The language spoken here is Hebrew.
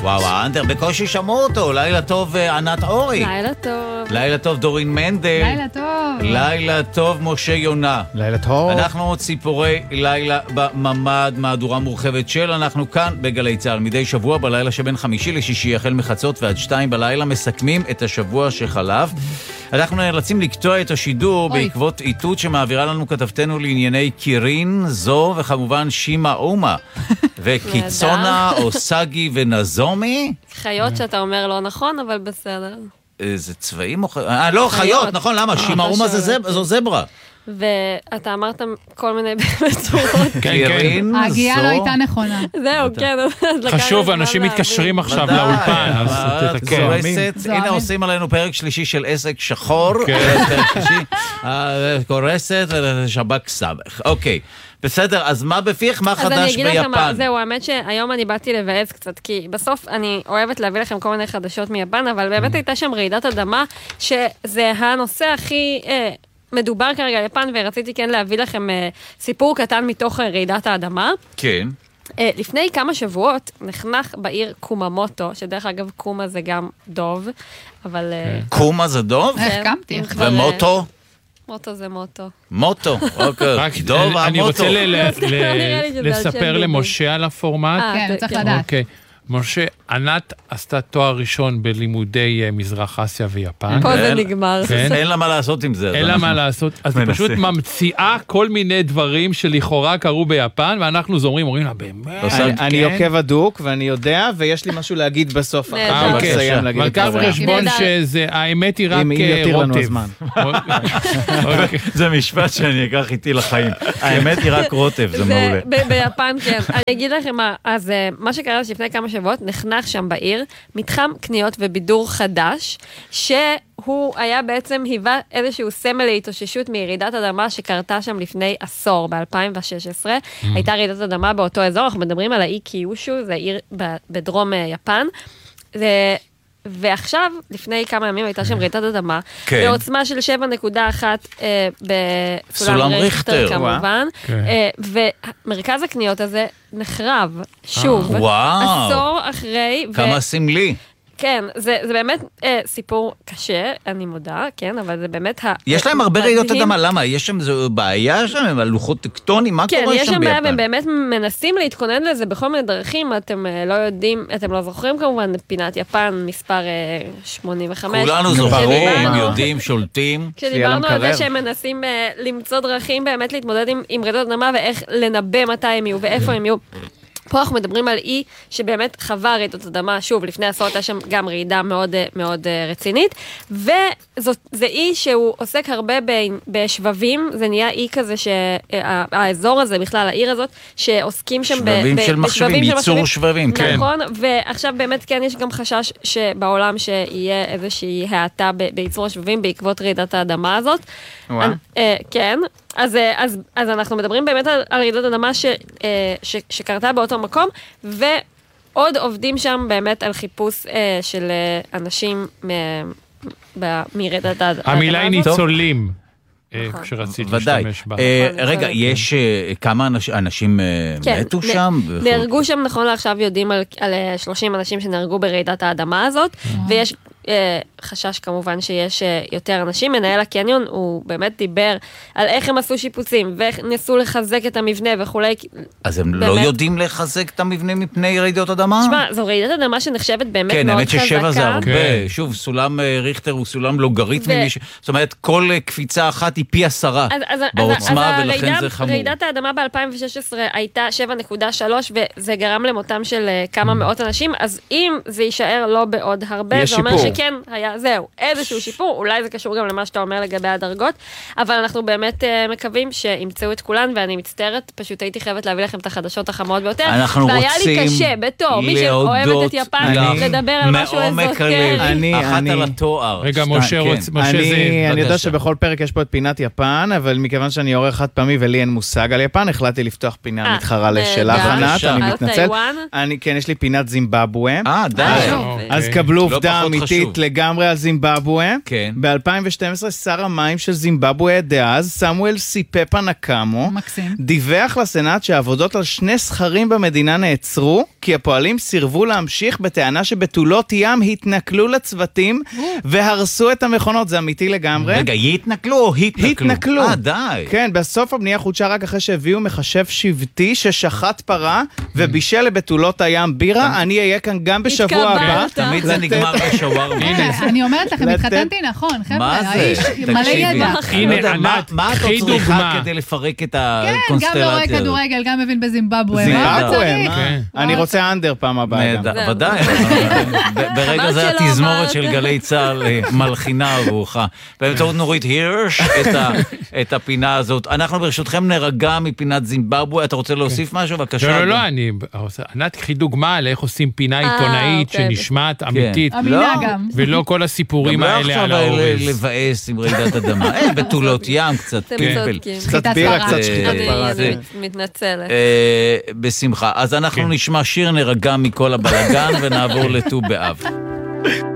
וואו, אנדר, בקושי שמעו אותו. לילה טוב, ענת אורי. לילה טוב. לילה טוב, דורין מנדל. לילה טוב. לילה טוב, משה יונה. לילה טוב. אנחנו ציפורי לילה בממד, מהדורה מורחבת של אנחנו כאן בגלי צהל. מדי שבוע בלילה שבין חמישי לשישי, החל מחצות ועד 2 בלילה, מסכמים את השבוע שחלף. אנחנו נאלצים לקטוע את השידור בעקבות איתות שמעבירה לנו כתבתנו לענייני קירין, זו וכמובן שימה אומה. וקיצונה, אוסגי ונזומי. חיות שאתה אומר לא נכון, אבל בסדר. זה צבעים או חיות? לא, חיות, נכון, למה? שימה אומה זו זברה. ואתה אמרת כל מיני צורות. קירין, זו... ההגיעה לא הייתה נכונה. זהו, כן. חשוב, אנשים מתקשרים עכשיו לאולפן, אז תתקן. הנה עושים עלינו פרק שלישי של עסק שחור. פרק שלישי, קורסת ושבק סבך. אוקיי. בסדר, אז מה בפיך? מה חדש ביפן? זהו, האמת שהיום אני באתי לבאס קצת, כי בסוף אני אוהבת להביא לכם כל מיני חדשות מיפן, אבל באמת הייתה שם רעידת אדמה, שזה הנושא הכי מדובר כרגע ביפן, ורציתי כן להביא לכם סיפור קטן מתוך רעידת האדמה. כן. לפני כמה שבועות נחנך בעיר קוממוטו, שדרך אגב קומה זה גם דוב, אבל... קומה זה דוב? החכמתי. ומוטו? מוטו זה מוטו. מוטו, אוקיי. אני רוצה לספר למשה על הפורמט. כן, צריך לדעת. אוקיי. משה, ענת עשתה תואר ראשון בלימודי מזרח אסיה ויפן. פה זה נגמר. אין לה מה לעשות עם זה. אין לה מה לעשות. אז היא פשוט ממציאה כל מיני דברים שלכאורה קרו ביפן, ואנחנו אומרים לה, באמת? אני עוקב הדוק, ואני יודע, ויש לי משהו להגיד בסוף. אבל קח בחשבון שהאמת היא רק רוטב. זה משפט שאני אקח איתי לחיים. האמת היא רק רוטב, זה מעולה. ביפן, כן. אני אגיד לכם מה, אז מה שקרה לפני כמה שבועות, נחנך שם בעיר, מתחם קניות ובידור חדש, שהוא היה בעצם היווה איזשהו סמל להתאוששות מירידת אדמה שקרתה שם לפני עשור, ב-2016. הייתה רעידת אדמה באותו אזור, אנחנו מדברים על האי קיושו, זה עיר בדרום יפן. ועכשיו, לפני כמה ימים הייתה שם רעידת אדמה, בעוצמה של 7.1 בסולם ריכטר כמובן, ומרכז הקניות הזה נחרב שוב, עשור אחרי. כמה סמלי. כן, זה באמת סיפור קשה, אני מודה, כן, אבל זה באמת... יש להם הרבה רעידות אדמה, למה? יש שם בעיה שם, הם לוחות טקטונים, מה קורה שם ביפן? כן, יש שם בעיה, והם באמת מנסים להתכונן לזה בכל מיני דרכים, אתם לא יודעים, אתם לא זוכרים כמובן, פינת יפן, מספר 85. כולנו זוכרים, יודעים, שולטים. כשדיברנו על זה שהם מנסים למצוא דרכים באמת להתמודד עם רעידות אדמה, ואיך לנבא מתי הם יהיו ואיפה הם יהיו. פה אנחנו מדברים על אי שבאמת חווה רעידות אדמה, שוב, לפני עשור הייתה שם גם רעידה מאוד, מאוד רצינית, וזה אי שהוא עוסק הרבה בשבבים, זה נהיה אי כזה שהאזור הזה, בכלל העיר הזאת, שעוסקים שם שבבים של מחשבים, ייצור שבבים, כן. נכון, ועכשיו באמת כן יש גם חשש שבעולם שיהיה איזושהי האטה בייצור השבבים בעקבות רעידת האדמה הזאת. כן. אז אנחנו מדברים באמת על רעידת אדמה שקרתה באותו מקום, ועוד עובדים שם באמת על חיפוש של אנשים מרעידת האדמה. המילה היא ניצולים, כשרציתי להשתמש בה. רגע, יש כמה אנשים מתו שם? נהרגו שם, נכון לעכשיו יודעים על 30 אנשים שנהרגו ברעידת האדמה הזאת, ויש... חשש כמובן שיש יותר אנשים. מנהל הקניון הוא באמת דיבר על איך הם עשו שיפוצים ואיך ניסו לחזק את המבנה וכולי. אז הם לא יודעים לחזק את המבנה מפני רעידות אדמה? תשמע, זו רעידת אדמה שנחשבת באמת מאוד חזקה. כן, האמת ששבע זה הרבה. שוב, סולם ריכטר הוא סולם לוגריתמי. זאת אומרת, כל קפיצה אחת היא פי 10 בעוצמה, ולכן זה חמור. רעידת האדמה ב-2016 הייתה 7.3, וזה גרם למותם של כמה מאות אנשים, אז אם זה יישאר לא בעוד הרבה, זה אומר שכן היה, זהו, איזשהו שיפור, אולי זה קשור גם למה שאתה אומר לגבי הדרגות, אבל אנחנו באמת מקווים שימצאו את כולן, ואני מצטערת, פשוט הייתי חייבת להביא לכם את החדשות החמות ביותר, והיה לי קשה, בתור, מי שאוהבת את יפן, לדבר על משהו אזוטרי. אחת על התואר. רגע, משה זה... אני יודע שבכל פרק יש פה את פינת יפן, אבל מכיוון שאני עורך חד פעמי ולי אין מושג על יפן, החלטתי לפתוח פינה מתחרה לשלך, ענת, אני מתנצל. כן, יש לי פינת זימבבואה. די. אז קבלו עובדה אמיתית לגמרי לגמרי על זימבבואה. כן. ב-2012 שר המים של זימבבואה דאז, סמואל סיפפה נקמו, מקסים. דיווח לסנאט שהעבודות על 2 סכרים במדינה נעצרו, כי הפועלים סירבו להמשיך בטענה שבתולות ים התנכלו לצוותים והרסו את המכונות. זה אמיתי לגמרי. רגע, התנכלו או התנכלו? התנכלו. די. כן, בסוף הבנייה חודשה רק אחרי שהביאו מחשב שבטי ששחט פרה ובישל לבתולות הים בירה. אני אהיה כאן גם בשבוע הבא. תמיד זה נגמר בשווארמה. אני אומרת לכם, התחתנתי נכון, חבר'ה. מה זה? האיש מלא ידע. הנה, ענת, מה את קחי עוד צריכה דוגמה. כדי לפרק את כן, הקונסטלציה? גם לא רואה כדורגל, גם מבין בזימבבואה. זימבבואה, כן. אני רוצה אנדר פעם הבאה גם. ודאי. ברגע זה התזמורת של גלי צהל מלחינה עבורך. באמצעות נורית הירש את הפינה הזאת. אנחנו ברשותכם נרגע מפינת זימבבואה. אתה רוצה להוסיף משהו? בבקשה. לא, ענת, קחי דוגמה על איך עושים פינה עיתונאית שנשמעת אמיתית. אמינה גם. ולא כל הסיפורים האלה על האורז. גם לא עכשיו לבאס עם רעידת אדמה. בתולות ים, קצת פלפל. קצת בירה, קצת שחיטת פרה. אני מתנצלת. בשמחה. אז אנחנו נשמע שיר נרגע מכל הבלגן ונעבור לט"ו באב.